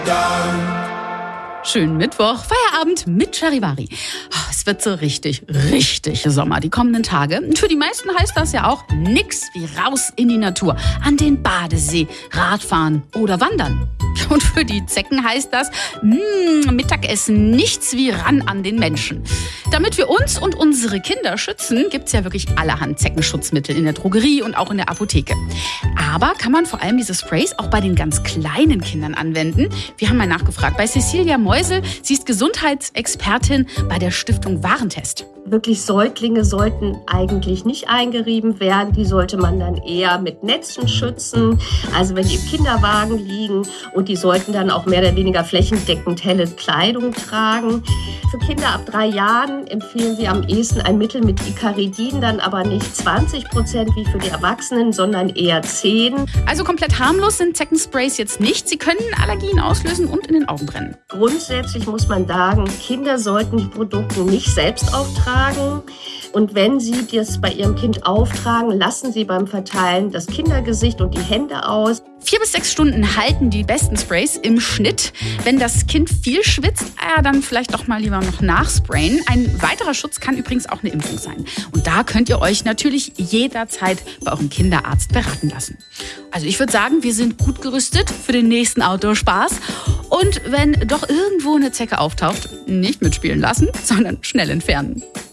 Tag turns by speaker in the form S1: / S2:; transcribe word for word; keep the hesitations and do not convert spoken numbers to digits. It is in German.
S1: Schönen Mittwoch, Feierabend mit Charivari. Es wird so richtig, richtig Sommer die kommenden Tage. Und für die meisten heißt das ja auch nix wie raus in die Natur, an den Badesee, Radfahren oder Wandern. Und für die Zecken heißt das mh, Mittagessen, nichts wie ran an den Menschen. Damit wir uns und unsere Kinder schützen, gibt's ja wirklich allerhand Zeckenschutzmittel in der Drogerie und auch in der Apotheke. Aber kann man vor allem diese Sprays auch bei den ganz kleinen Kindern anwenden? Wir haben mal nachgefragt bei Cecilia Meusel. Sie ist Gesundheitsexpertin bei der Stiftung Warentest.
S2: Wirklich Säuglinge sollten eigentlich nicht eingerieben werden. Die sollte man dann eher mit Netzen schützen. Also wenn die im Kinderwagen liegen, und die sollten dann auch mehr oder weniger flächendeckend helle Kleidung tragen. Für Kinder ab drei Jahren empfehlen wir am ehesten ein Mittel mit Icaridin, dann aber nicht zwanzig Prozent wie für die Erwachsenen, sondern eher zehn.
S1: Also komplett harmlos sind Zeckensprays jetzt nicht. Sie können Allergien auslösen und in den Augen brennen.
S2: Grundsätzlich muss man sagen, Kinder sollten die Produkte nicht selbst auftragen. Und wenn Sie das bei Ihrem Kind auftragen, lassen Sie beim Verteilen das Kindergesicht und die Hände aus.
S1: Vier bis sechs Stunden halten die besten Sprays im Schnitt. Wenn das Kind viel schwitzt, ja, dann vielleicht doch mal lieber noch nachsprayen. Ein weiterer Schutz kann übrigens auch eine Impfung sein. Und da könnt ihr euch natürlich jederzeit bei eurem Kinderarzt beraten lassen. Also ich würde sagen, wir sind gut gerüstet für den nächsten Outdoor-Spaß. Und wenn doch irgendwo eine Zecke auftaucht, nicht mitspielen lassen, sondern schnell entfernen.